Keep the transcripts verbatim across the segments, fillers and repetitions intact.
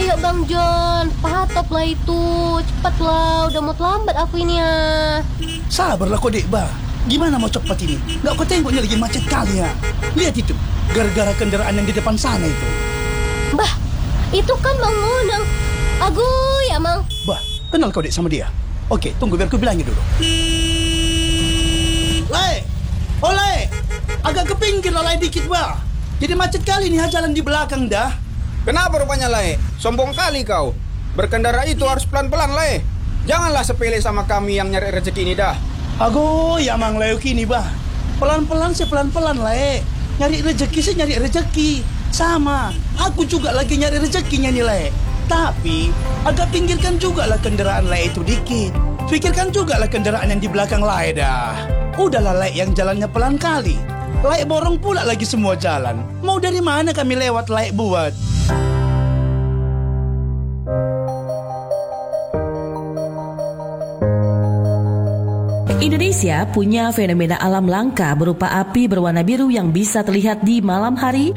ayo Bang John, patop lah itu. Cepatlah, udah mau terlambat aku ini ya. Sabarlah kau dek bah. Gimana mau cepat ini? Nggak kau tengoknya lagi macet kali ya. Lihat itu, gara-gara kendaraan yang di depan sana itu. Bah, itu kan Mang Unang. Aduh ya Mang. Bah, kenal kau dek sama dia? Oke, tunggu biar ku bilangin dulu. Lai, oh Lai, agak ke pinggir lah Lai dikit bah. Jadi macet kali nih jalan di belakang dah. Kenapa rupanya Lai? Sombong kali kau. Berkendara itu harus pelan-pelan Lai. Janganlah sepele sama kami yang nyari rezeki ini dah. Ago, ya Mang Leo kini bah. Pelan-pelan sih pelan-pelan Lai. Nyari rezeki sih nyari rezeki. Sama, aku juga lagi nyari rezekinya nih Lai. Tapi agak pinggirkan juga lah kendaraan Lai itu dikit. Pikirkan juga lah kendaraan yang di belakang Lai dah. Udahlah Lai yang jalannya pelan kali. Lai borong pula lagi semua jalan. Mau dari mana kami lewat Lai buat? Indonesia punya fenomena alam langka berupa api berwarna biru yang bisa terlihat di malam hari.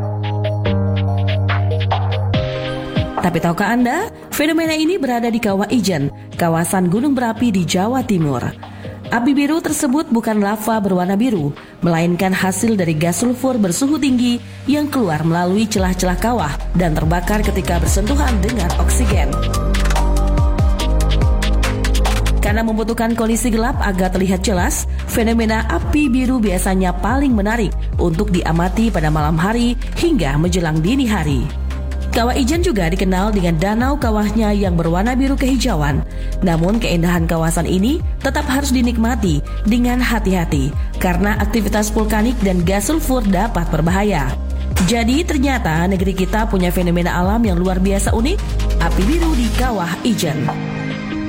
Tapi tahukah Anda, fenomena ini berada di Kawah Ijen, kawasan gunung berapi di Jawa Timur. Api biru tersebut bukan lava berwarna biru, melainkan hasil dari gas sulfur bersuhu tinggi yang keluar melalui celah-celah kawah dan terbakar ketika bersentuhan dengan oksigen. Karena membutuhkan kondisi gelap agar terlihat jelas, fenomena api biru biasanya paling menarik untuk diamati pada malam hari hingga menjelang dini hari. Kawah Ijen juga dikenal dengan danau kawahnya yang berwarna biru kehijauan. Namun keindahan kawasan ini tetap harus dinikmati dengan hati-hati karena aktivitas vulkanik dan gas sulfur dapat berbahaya. Jadi ternyata negeri kita punya fenomena alam yang luar biasa unik, api biru di Kawah Ijen.